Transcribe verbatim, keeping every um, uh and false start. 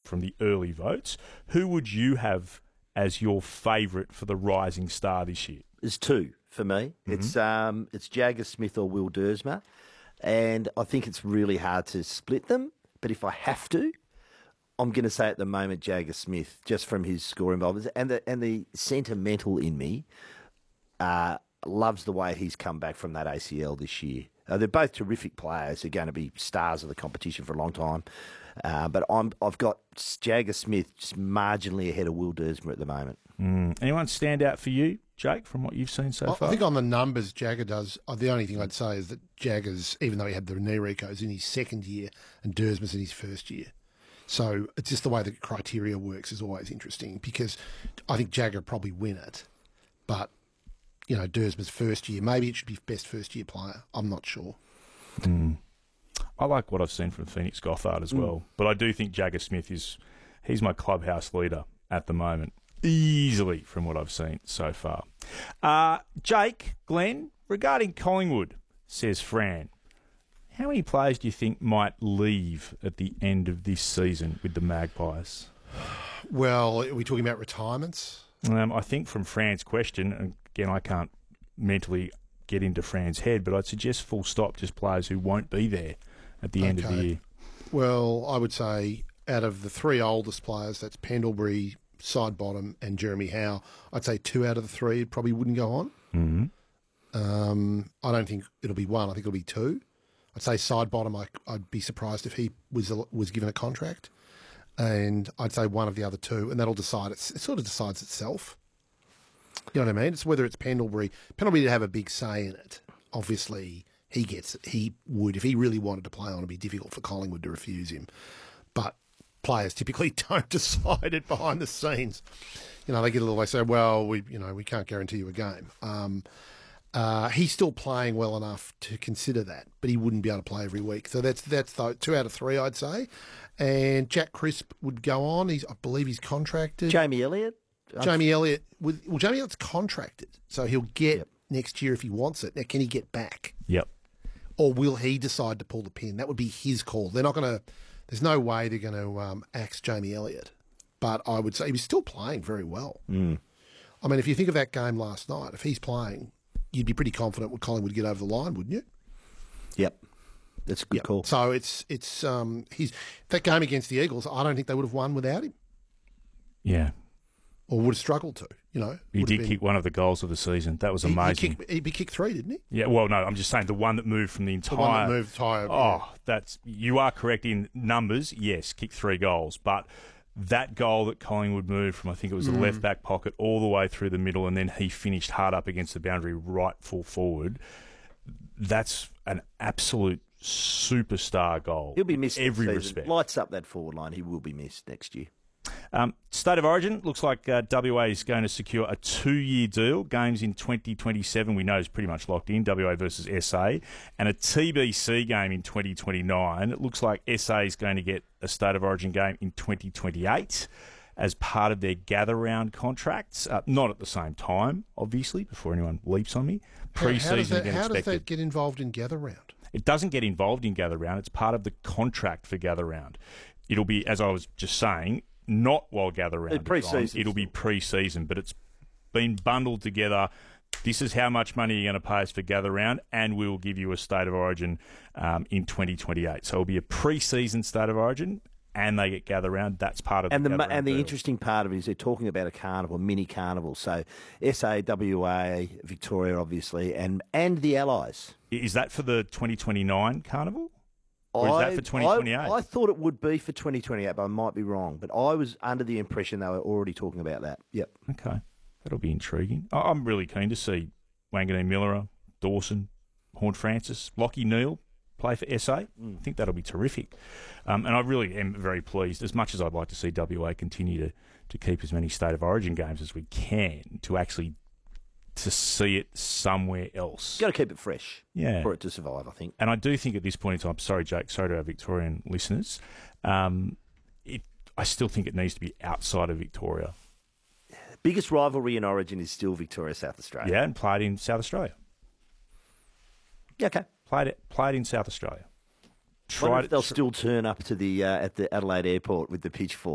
from the early votes. Who would you have as your favourite for the rising star this year? There's two for me. Mm-hmm. It's um, it's Jagger Smith or Will Dersma, and I think it's really hard to split them. But if I have to, I'm going to say at the moment Jagger Smith, just from his score involvement and the and the sentimental in me, uh, loves the way he's come back from that A C L this year. Uh, they're both terrific players. They're going to be stars of the competition for a long time. Uh, but I'm, I've got Jagger Smith just marginally ahead of Will Dersma at the moment. Mm. Anyone stand out for you, Jake, from what you've seen so I, far? I think on the numbers, Jagger does. Uh, the only thing I'd say is that Jagger's, even though he had the knee recos in his second year and Dersma's in his first year. So it's just the way the criteria works is always interesting because I think Jagger would probably win it. But, you know, Dersma's first year, maybe it should be best first year player. I'm not sure. Mm. I like what I've seen from Phoenix Gothard as well. Mm. But I do think Jagger Smith is, he's my clubhouse leader at the moment. Easily from what I've seen so far. Uh, Jake, Glenn, regarding Collingwood, says Fran, how many players do you think might leave at the end of this season with the Magpies? Well, are we talking about retirements? Um, I think from Fran's question, again, I can't mentally get into Fran's head, but I'd suggest full stop, just players who won't be there at the okay. end of the year. Well, I would say out of the three oldest players, that's Pendlebury, Sidebottom and Jeremy Howe, I'd say two out of the three probably wouldn't go on. Mm-hmm. Um, I don't think it'll be one. I think it'll be two. I'd say Sidebottom, I, I'd be surprised if he was was given a contract. And I'd say one of the other two, and that'll decide. It's, it sort of decides itself. You know what I mean? It's whether it's Pendlebury. Pendlebury to have a big say in it. Obviously, he gets it. He would, if he really wanted to play on, it'd be difficult for Collingwood to refuse him. But players typically don't decide it behind the scenes. You know, they get a little, they say, well, we, you know, we can't guarantee you a game. Um, uh, he's still playing well enough to consider that, but he wouldn't be able to play every week. So that's that's the, two out of three, I'd say. And Jack Crisp would go on. He's, I believe he's contracted. Jamie Elliott. Jamie Elliott. With, well, Jamie Elliott's contracted, so he'll get yep. next year if he wants it. Now, can he get back? Yep. Or will he decide to pull the pin? That would be his call. They're not going to. There's no way they're going to um, axe Jamie Elliott. But I would say he was still playing very well. Mm. I mean, if you think of that game last night, if he's playing, you'd be pretty confident Collingwood would get over the line, wouldn't you? Yep. That's a good yep. call. So it's it's um he's that game against the Eagles, I don't think they would have won without him. Yeah. Or would have struggled to, you know. He did been, kick one of the goals of the season. That was he, amazing. He, kicked, he, he kicked three, didn't he? Yeah, well, no, I'm just saying the one that moved from the entire... The one that moved entire... Oh, yeah. that's... You are correct in numbers, yes, kicked three goals, but that goal that Collingwood moved from, I think it was the mm. left back pocket all the way through the middle, and then he finished hard up against the boundary right full forward, that's an absolute superstar goal. He'll be missed in every season. respect. Lights up that forward line. He will be missed next year. Um, State of Origin, looks like uh, W A is going to secure a two-year deal. Games in twenty twenty-seven, we know, is pretty much locked in, W A versus S A. And a T B C game in twenty twenty-nine. It looks like S A is going to get a State of Origin game in twenty twenty-eight as part of their gather-round contracts. Uh, not at the same time, obviously, before anyone leaps on me. Pre-season how, how, does that, again how expected. does that get involved in gather-round? It doesn't get involved in gather-round. It's part of the contract for gather-round. It'll be, as I was just saying... Not while gather round. Pre-season. It'll be pre-season, but it's been bundled together. This is how much money you're going to pay us for gather round, and we'll give you a State of Origin um, in twenty twenty-eight. So it'll be a pre-season State of Origin, and they get gather round. That's part of and the the gather and the deal. interesting part of it is they're talking about a carnival, mini carnival. So S A, W A, Victoria, obviously, and and the Allies. Is that for the twenty twenty-nine carnival? Or is I, that for twenty twenty-eight? I, I thought it would be for twenty twenty-eight, but I might be wrong. But I was under the impression they were already talking about that. Yep. Okay. That'll be intriguing. I'm really keen to see Wanganeen Miller, Dawson, Horne-Francis, Lockie Neal play for S A. Mm. I think that'll be terrific. Um, and I really am very pleased, as much as I'd like to see W A continue to, to keep as many State of Origin games as we can, to actually to see it somewhere else. You've got to keep it fresh yeah. for it to survive, I think. And I do think at this point in time, sorry, Jake, sorry to our Victorian listeners, um, it, I still think it needs to be outside of Victoria. Biggest rivalry in Origin is still Victoria-South Australia. Yeah, and played in South Australia. Yeah, okay. Played it, played in South Australia. Tried, I wonder if they'll tr- still turn up to the uh, at the Adelaide airport with the pitchfork.